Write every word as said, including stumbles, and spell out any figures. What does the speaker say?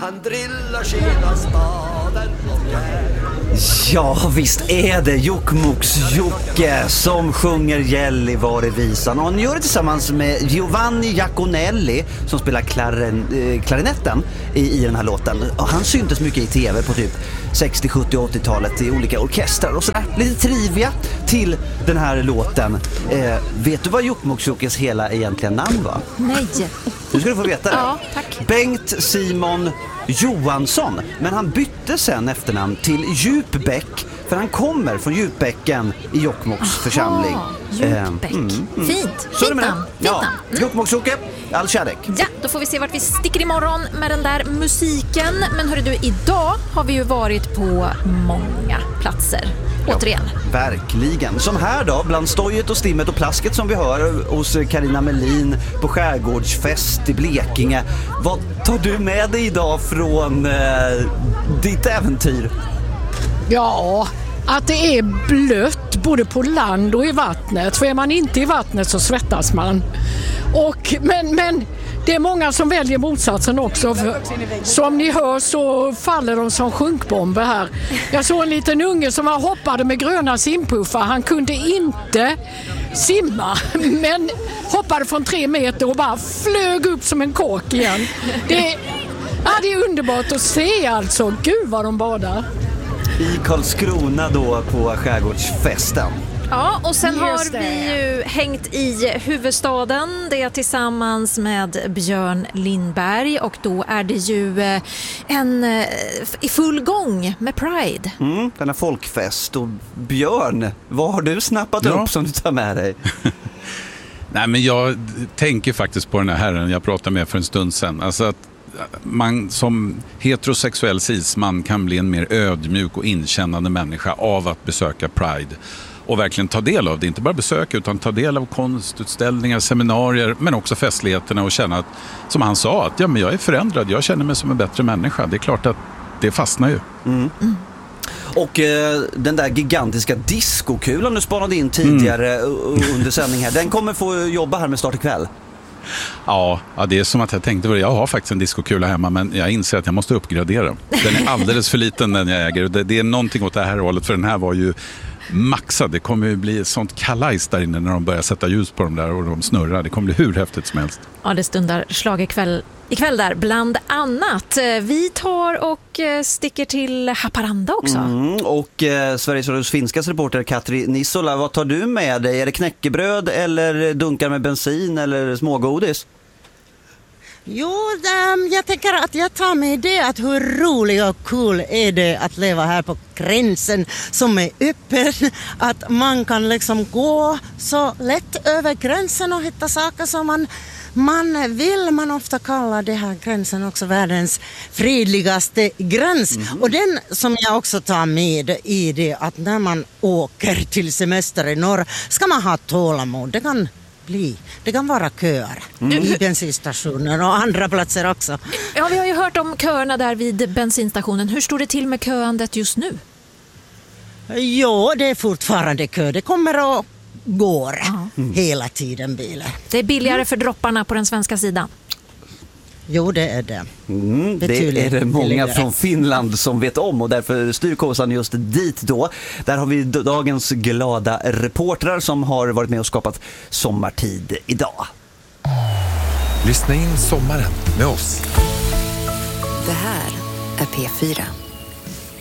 Han drillar hela staden. Ja, visst är det Jokkmokks-Jocke som sjunger Gällivarevisan. Och han gör det tillsammans med Giovanni Giaconelli som spelar klaren, eh, klarinetten i, i den här låten. Och han syntes mycket i tv på typ sextio, sjuttio, åttio-talet i olika orkestrar och sådär. Lite trivia till den här låten. Eh, vet du vad Jokkmokks-Jockes hela egentliga namn var? Nej. Nu ska du få veta det. Ja, tack. Bengt Simon Johansson. Men han bytte sen efternamn till Djupbäck. För han kommer från Djupbäcken i Jokkmokks församling. Djupbäck. Eh, mm, mm. Fint. Så är det med Fint namn. det. Ja, Mm. Jokkmokks-Jocke, all kärlek. Ja, då får vi se vart vi sticker imorgon med den där musiken. Men hörru du, idag har vi ju varit på många platser. Återigen. Ja, verkligen. Som här då, bland stojet och stimmet och plasket som vi hör hos Carina Melin på Skärgårdsfest i Blekinge. Vad tar du med dig idag från eh, ditt äventyr? Ja, att det är blött både på land och i vattnet. För är man inte i vattnet så svettas man. Och, men, men det är många som väljer motsatsen också. För, som ni hör så faller de som sjunkbomber här. Jag såg en liten unge som var hoppade med gröna simpuffar. Han kunde inte simma, men hoppade från tre meter och bara flög upp som en kåk igen. Det, ja, det är underbart att se alltså. Gud vad de badar. I Karlskrona då på Skärgårdsfesten. Ja, och sen Just har det. vi ju hängt i huvudstaden. Det är tillsammans med Björn Lindberg. Och då är det ju eh, en eh, i full gång med Pride. Mm, denna folkfest. Och Björn, vad har du snappat Ja. upp som du tar med dig? Nej, men jag tänker faktiskt på den här herren jag pratade med för en stund sedan. Alltså att man som heterosexuell cisman kan bli en mer ödmjuk och inkännande människa av att besöka Pride. Och verkligen ta del av det, inte bara besöka utan ta del av konstutställningar, seminarier, men också festligheterna och känna att, som han sa, att ja, men jag är förändrad, jag känner mig som en bättre människa. Det är klart att det fastnar ju. Mm. Mm. Och eh, den där gigantiska diskokulan du spanade in tidigare mm. under sändning här, den kommer få jobba här med start ikväll. Ja, ja, det är som att jag tänkte, jag har faktiskt en diskokula hemma, men jag inser att jag måste uppgradera. Den är alldeles för liten den jag äger. Det, det är någonting åt det här hållet, för den här var ju maxad. Det kommer ju bli ett sånt kalajs där inne när de börjar sätta ljus på dem där och de snurrar. Det kommer bli hur häftigt som helst. Ja, det stundar slag ikväll, ikväll där, bland annat. Vi tar och sticker till Haparanda också. Mm, och eh, Sveriges Radios finskas reporter Katri Nissola, vad tar du med dig? Är det knäckebröd eller dunkar med bensin eller smågodis? Jo, um, jag tänker att jag tar med det att hur rolig och cool är det att leva här på gränsen som är öppen. Att man kan liksom gå så lätt över gränsen och hitta saker som man, man vill. Man ofta kallar det här gränsen också världens fredligaste gräns. Mm. Och den som jag också tar med i det att när man åker till semester i norr ska man ha tålamod. Det kan bli. Det kan vara köer mm. i bensinstationer och andra platser också. Ja, vi har ju hört om köerna där vid bensinstationen. Hur står det till med köandet just nu? Jo, det är fortfarande kö. Det kommer och går mm. hela tiden bilar. Det är billigare för dropparna på den svenska sidan. Jo, det är det. Mm, det är det många från Finland som vet om och därför styr Kåsan just dit då. Där har vi dagens glada reportrar som har varit med och skapat sommartid idag. Lyssna in sommaren med oss. Det här är P fyra.